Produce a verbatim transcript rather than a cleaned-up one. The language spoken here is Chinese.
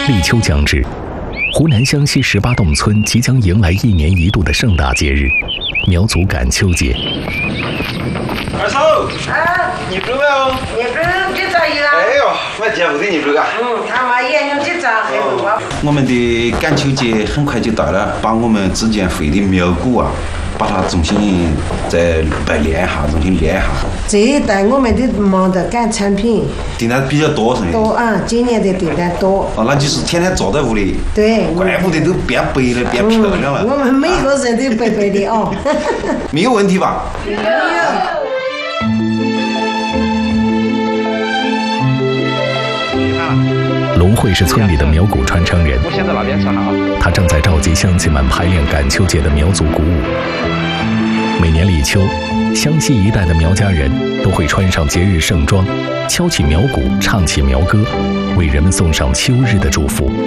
立秋将至，湖南湘西十八洞村即将迎来一年一度的盛大节日——苗族赶秋节。 二嫂， 啊， 你煮没有？ 你煮几早有啊？ 哎呦，我见不得你煮啊。 嗯，他妈也用几早还不饱。 我们的赶秋节很快就到了，把我们之前会的苗鼓啊，把它重新再再练一下，重新练一下。 这一代我们的忙着赶产品， 订单比较多是的。 多啊，今年的订单多。 哦，那就是天天坐在屋里。 对。 怪不得都变白了，变漂亮了。 嗯、我们每个人都白白的哦。 没有问题吧？ 没有。 龙慧是村里的苗鼓传承人， 我先在那边唱啊。 他正在召集乡亲们排练赶秋节的苗族鼓舞。每年立秋，湘西一带的苗家人都会穿上节日盛装，敲起苗鼓，唱起苗歌，为人们送上秋日的祝福。